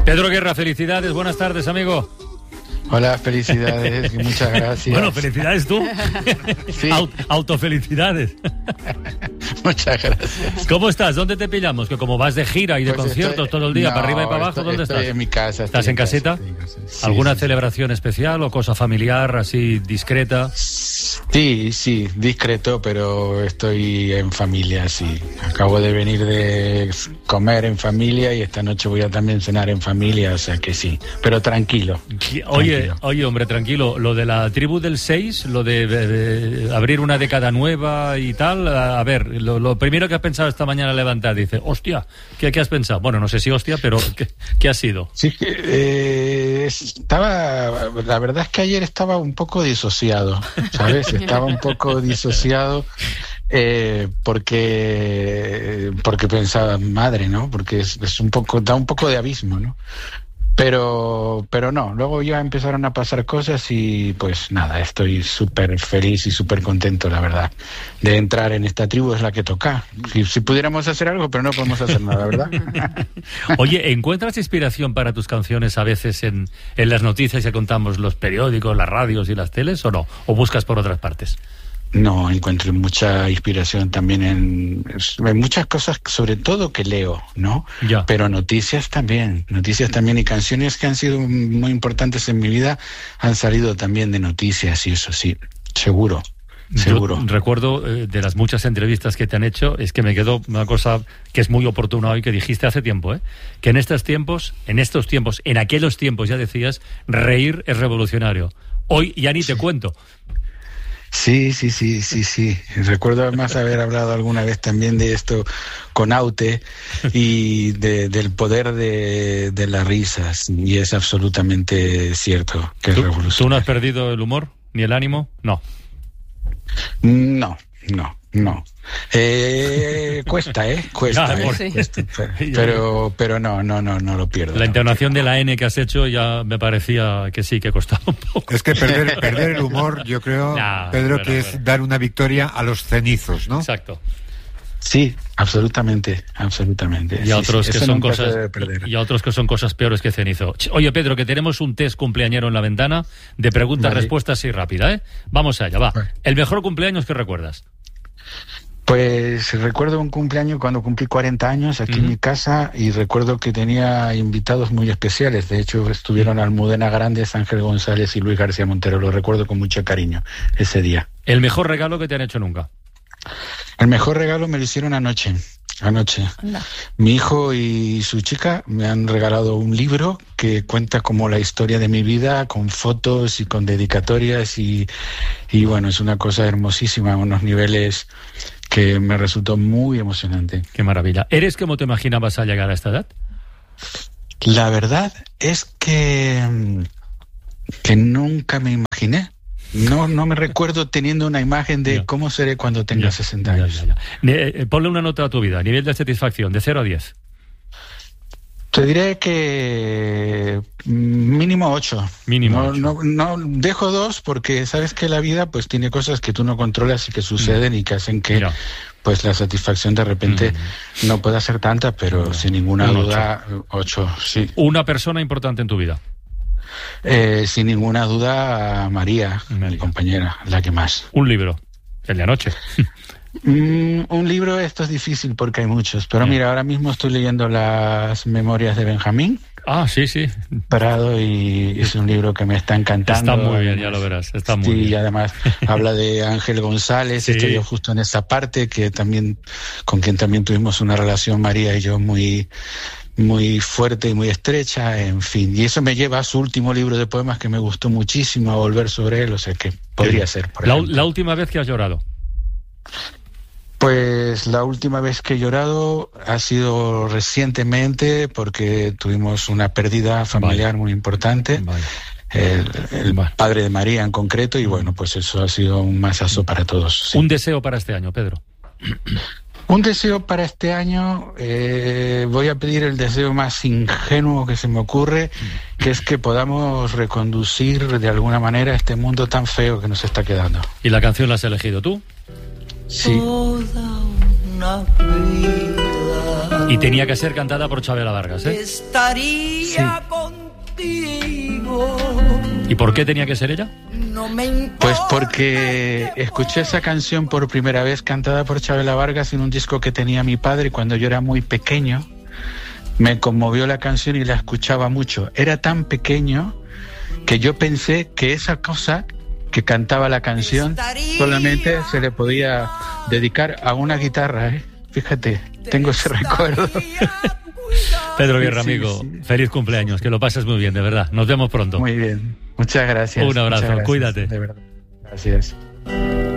Pedro Guerra, felicidades, buenas tardes, amigo. Hola, felicidades y muchas gracias. Bueno, felicidades tú. Sí. Autofelicidades. Muchas gracias. ¿Cómo estás? ¿Dónde te pillamos? Que como vas de gira y de Pues conciertos todo el día, para arriba y para abajo, ¿dónde estás? Estoy en mi casa. ¿Estás en casita? Sí, ¿Alguna sí, celebración especial o cosa familiar, así, discreta? Sí, discreto, pero estoy en familia, sí. Acabo de venir de comer en familia y esta noche voy a también cenar en familia, o sea que sí, pero tranquilo. Oye, hombre, tranquilo, lo de la tribu del 6, lo de abrir una década nueva y tal, a ver, lo primero que has pensado esta mañana al levantar, dice, hostia, ¿qué has pensado? Bueno, no sé si hostia, pero ¿qué ha sido? Sí, la verdad es que ayer estaba un poco disociado, ¿sabes? Estaba un poco disociado porque pensaba, madre, ¿no? Porque es un poco, da un poco de abismo, ¿no? Pero no, luego ya empezaron a pasar cosas y pues nada, estoy súper feliz y súper contento, la verdad, de entrar en esta tribu. Es la que toca. Si pudiéramos hacer algo, pero no podemos hacer nada, ¿verdad? Oye, ¿encuentras inspiración para tus canciones a veces en las noticias que contamos, los periódicos, las radios y las teles, o no? ¿O buscas por otras partes? No, encuentro mucha inspiración también en muchas cosas, sobre todo que leo, ¿no? Ya. Pero noticias también y canciones que han sido muy importantes en mi vida han salido también de noticias y eso sí, seguro. Yo recuerdo de las muchas entrevistas que te han hecho, es que me quedó una cosa que es muy oportuna hoy, que dijiste hace tiempo, que en aquellos tiempos ya decías, reír es revolucionario. Hoy ya ni te cuento. Sí. Recuerdo además haber hablado alguna vez también de esto con Aute y del poder de las risas, y es absolutamente cierto que es revolucionario. ¿Tú no has perdido el humor ni el ánimo? No. No. Cuesta. Pero no lo pierdo. La entonación de la N que has hecho ya me parecía que sí, que costaba un poco. Es que perder el humor, yo creo, Pedro, que es dar una victoria a los cenizos, ¿no? Exacto. Sí, absolutamente. Y a otros que son cosas peores que cenizo. Oye, Pedro, que tenemos un test cumpleañero en la ventana de preguntas-respuestas así rápida, ¿eh? Vamos allá, va. Vale. ¿El mejor cumpleaños que recuerdas? Pues recuerdo un cumpleaños cuando cumplí 40 años aquí en mi casa, y recuerdo que tenía invitados muy especiales. De hecho, estuvieron Almudena Grandes, Ángel González y Luis García Montero. Lo recuerdo con mucho cariño ese día. ¿El mejor regalo que te han hecho nunca? El mejor regalo me lo hicieron anoche. Anda. Mi hijo y su chica me han regalado un libro que cuenta como la historia de mi vida, con fotos y con dedicatorias, y bueno, es una cosa hermosísima, a unos niveles que me resultó muy emocionante. Qué maravilla. ¿Eres como te imaginabas al llegar a esta edad? La verdad es que nunca me imaginé. No me recuerdo teniendo una imagen de cómo seré cuando tenga 60 años. Ponle una nota a tu vida, nivel de satisfacción, de 0 a 10. Te diré que mínimo 8. Mínimo 8. No dejo 2 porque sabes que la vida pues tiene cosas que tú no controlas y que suceden y que hacen que pues la satisfacción de repente no pueda ser tanta, pero sin ninguna duda 8, sí. ¿Una persona importante en tu vida? Sin ninguna duda, María, mi compañera, la que más. ¿Un libro? El de anoche. Un libro, esto es difícil porque hay muchos, pero mira, ahora mismo estoy leyendo las Memorias de Benjamín. Ah, sí. Parado, y es un libro que me está encantando. Está muy bien, ya lo verás. Está muy bien. Y además habla de Ángel González, estoy yo justo en esa parte, con quien también tuvimos una relación, María y yo, muy fuerte y muy estrecha, en fin. Y eso me lleva a su último libro de poemas que me gustó muchísimo, a volver sobre él, o sea que podría ser. La última vez que has llorado. Pues la última vez que he llorado ha sido recientemente, porque tuvimos una pérdida familiar muy importante. El padre de María en concreto, y bueno, pues eso ha sido un masazo para todos. Sí. Un deseo para este año, Pedro. Un deseo para este año, voy a pedir el deseo más ingenuo que se me ocurre, que es que podamos reconducir de alguna manera este mundo tan feo que nos está quedando. ¿Y la canción la has elegido tú? Sí. Toda una vida Y tenía que ser cantada por Chabela Vargas, ¿eh? Estaría contigo. ¿Y por qué tenía que ser ella? Pues porque escuché esa canción por primera vez cantada por Chabela Vargas en un disco que tenía mi padre cuando yo era muy pequeño. Me conmovió la canción y la escuchaba mucho. Era tan pequeño que yo pensé que esa cosa que cantaba la canción solamente se le podía dedicar a una guitarra, ¿eh? Fíjate, tengo ese recuerdo. Pedro Guerra, amigo, feliz cumpleaños, que lo pases muy bien, de verdad. Nos vemos pronto. Muy bien, muchas gracias. Un abrazo, gracias, cuídate. De verdad, gracias.